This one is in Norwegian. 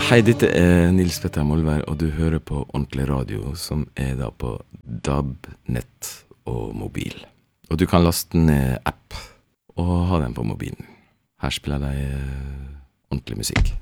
Hei, dette Nils Petter Molvær, og du hører på Ordentlig Radio, som da på DAB-nett og mobil. Og du kan laste ned app og ha den på mobilen. Her spiller de ordentlig musikk.